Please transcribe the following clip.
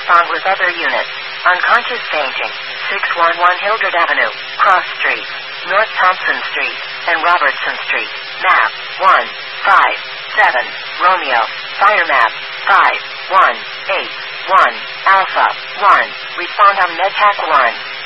respond with other units. Unconscious fainting. 611 Hildred Avenue, Cross Street, North Thompson Street, and Robertson Street. Map 157 Romeo. Fire map 5181 Alpha 1. Respond on MedTac 1.